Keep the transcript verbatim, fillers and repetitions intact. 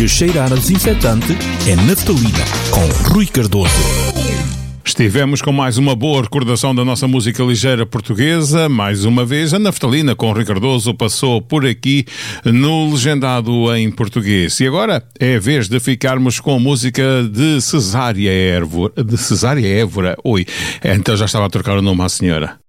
lhe cheirar a desinfetante, é naftalina, com Rui Cardoso. Estivemos com mais uma boa recordação da nossa música ligeira portuguesa. Mais uma vez, a naftalina com Rui Cardoso passou por aqui no Legendado em Português. E agora é a vez de ficarmos com a música de Cesária Évora. De Cesária Évora. Oi, então já estava a trocar o nome à senhora.